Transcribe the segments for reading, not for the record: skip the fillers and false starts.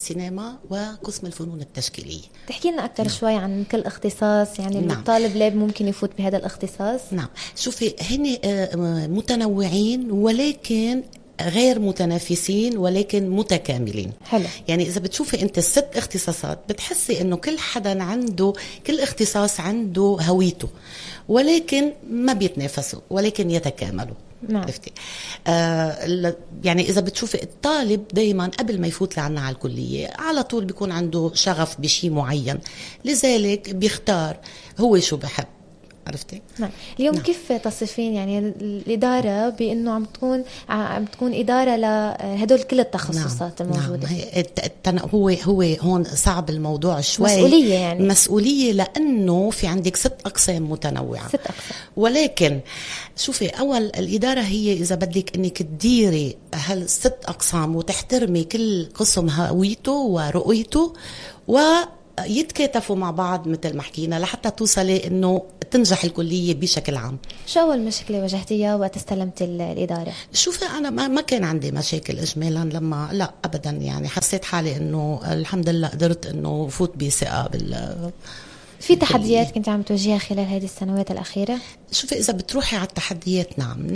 سينما وقسم الفنون التشكيلية. تحكي لنا أكثر شوي عن كل اختصاص، يعني الطالب ليه ممكن يفوت بهذا الاختصاص؟ نعم، شوفي هن متنوعين ولكن غير متنافسين ولكن متكاملين. حلو. يعني إذا بتشوفي أنت 6 اختصاصات بتحسي أنه كل حدا عنده، كل اختصاص عنده هويته، ولكن ما بيتنافسوا ولكن يتكاملوا. نعم. عرفتي؟ يعني إذا بتشوفي الطالب دايما قبل ما يفوت لعنا على الكلية على طول بيكون عنده شغف بشيء معين، لذلك بيختار هو شو بحب. عرفتي؟ نعم. اليوم نعم. كيف تصفين يعني الإدارة بأنه عم تكون إدارة لهدول كل التخصصات نعم. الموجودة؟ نعم. هو هون صعب الموضوع شوي. مسؤولية يعني. مسؤولية لأنه في عندك 6 أقسام متنوعة. 6 أقسام. ولكن شوفي، أول الإدارة هي إذا بدك أنك تديري هال6 أقسام وتحترمي كل قسم هويته ورؤيته يتكاتفوا مع بعض مثل ما حكينا لحتى توصلي انه تنجح الكليه بشكل عام. شو اول مشكله واجهتيها وقت استلمت الاداره؟ شوفي انا ما كان عندي مشاكل اجمالا، لما لا ابدا، يعني حسيت حالي انه الحمد لله قدرت انه فوت بثقه في تحديات كنت عم تواجهها خلال هذه السنوات الأخيرة؟ شوفي إذا بتروحي على التحديات، نعم،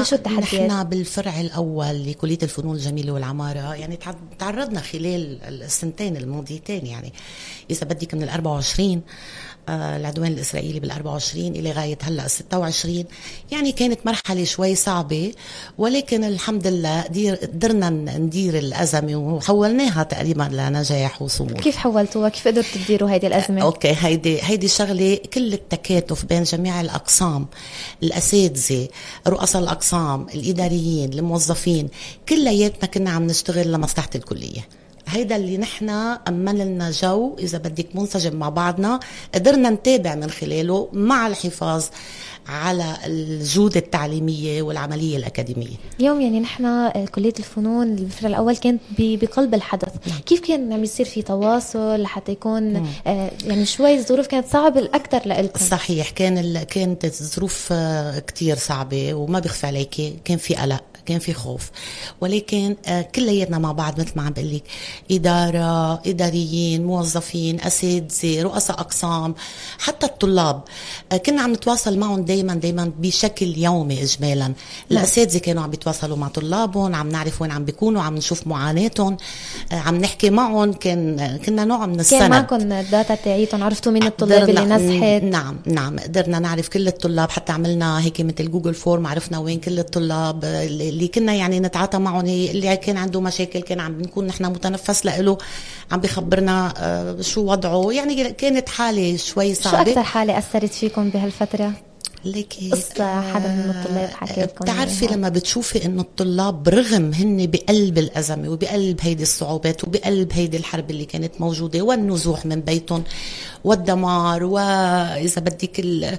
نحن بالفرع الأول لكلية الفنون الجميلة والعمارة يعني تعرضنا خلال السنتين الماضيتين، يعني إذا بدك من 24 العدوان الإسرائيلي بال24 إلى غاية هلأ 26، يعني كانت مرحلة شوي صعبة، ولكن الحمد لله قدرنا ندير الأزمة وحولناها تقريبا لنجاح وصمود. كيف حولتوها؟ كيف قدرتوا تديروا هيدي الأزمة؟ أوكي، هيدي شغلة كل التكاتف بين جميع الأقسام، الأساتذة، رؤساء الأقسام، الإداريين، الموظفين، كلياتنا كنا عم نشتغل لمصلحة الكلية. هيدا اللي نحن أمن لنا جو إذا بدك منسجم مع بعضنا، قدرنا نتابع من خلاله مع الحفاظ على الجودة التعليمية والعملية الأكاديمية. اليوم يعني نحن كلية الفنون الفرع الأول كانت بقلب الحدث. كيف كان عم يصير في تواصل لحتى يكون يعني شوي الظروف كانت صعبة الأكثر لإلكم؟ صحيح، كانت الظروف كتير صعبة وما بخفي عليك، كان في قلق، كان في خوف، ولكن كلياتنا مع بعض مثل ما عم بقول لك، إدارة، إداريين، موظفين، أساتذة، رؤساء أقسام، حتى الطلاب، كنا عم نتواصل معهم دايما بشكل يومي إجمالا. الأساتذة كانوا عم بيتواصلوا مع طلابهم، عم نعرف وين عم بيكونوا، عم نشوف معاناتهم، عم نحكي معهم، كنا نوع من السند. كان معكم الداتا تاعيتهم؟ عرفتوا مين الطلاب اللي نجحت؟ نعم، قدرنا نعرف كل الطلاب، حتى عملنا هيك مثل جوجل فورم، عرفنا وين كل الطلاب اللي كنا يعني نتعاطى معهم، اللي كان عنده مشاكل كان عم بنكون نحن متنفس له، عم بيخبرنا شو وضعه. يعني كانت حالة شوي صعبة. شو أكثر حالة أثرت فيكم بهالفترة؟ لكن قصة حدا من الطلاب حكى لكم؟ بتعرفي لما بتشوفي انه الطلاب برغم هن بقلب الأزمة وبقلب هيدي الصعوبات وبقلب هيدي الحرب اللي كانت موجودة والنزوح من بيتهم والدمار وإذا بدك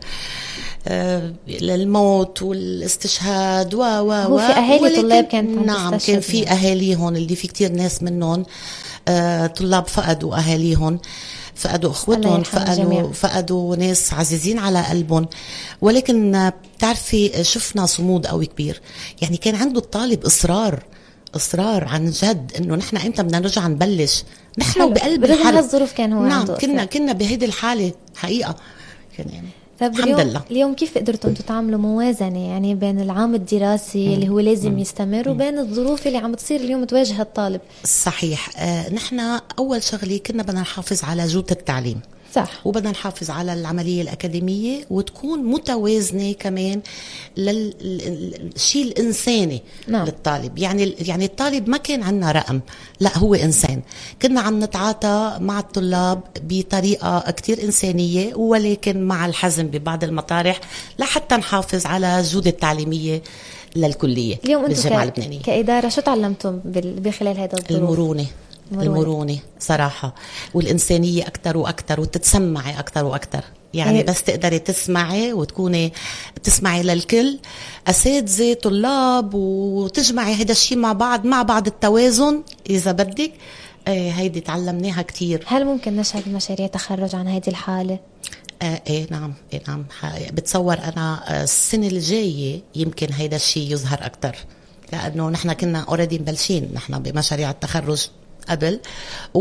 الموت والاستشهاد هو في أهالي طلاب كانت نعم، كان في أهاليهم اللي في كتير ناس منهم طلاب فقدوا أهاليهم، فقدوا اخوتهم، فقدوا ناس عزيزين على قلبهم. ولكن بتعرفي شفنا صمود قوي كبير، يعني كان عنده الطالب اصرار عن جد انه نحن امتى بدنا نرجع نبلش، نحن بقلب الحرب. هالظروف كان هو نعم، كنا بهيدي الحالة حقيقة يعني. الحمد لله. اليوم كيف قدرتوا انتم تعملوا موازنة يعني بين العام الدراسي اللي هو لازم يستمر وبين الظروف اللي عم تصير اليوم تواجه الطالب؟ صحيح. نحن أول شغلة كنا بدنا نحافظ على جودة التعليم، صح، وبدنا نحافظ على العملية الأكاديمية وتكون متوازنة كمان للشيء الإنساني. نعم. للطالب، يعني الطالب ما كان عنا رقم، لا هو إنسان. كنا عم نتعاطى مع الطلاب بطريقة كتير إنسانية، ولكن مع الحزم ببعض المطارح لحتى نحافظ على الجودة التعليمية للكلية. اليوم أنتم كإدارة شو تعلمتم بخلال هذا الظروف؟ المرونة صراحة، والإنسانية أكتر وأكتر، وتتسمعي أكتر وأكتر. يعني بس تقدري تسمعي وتكوني تسمعي للكل، أساتذة، طلاب، وتجمعي هذا الشيء مع بعض التوازن إذا بدك. هيدي تعلمناها كتير. هل ممكن نشهد مشاريع تخرج عن هذه الحالة؟ نعم. بتصور أنا السنة الجاية يمكن هيدا الشيء يظهر أكتر، لأنه نحن كنا already مبلشين نحن بمشاريع التخرج قبل،